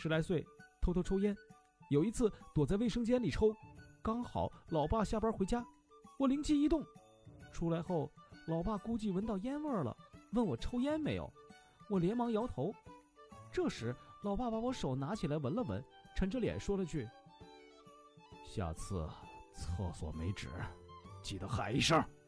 10来岁，偷偷抽烟。有一次躲在卫生间里抽，刚好老爸下班回家，我灵机一动，出来后老爸估计闻到烟味了，问我抽烟没有，我连忙摇头。这时老爸把我手拿起来闻了闻，沉着脸说了句：下次厕所没纸，记得喊一声。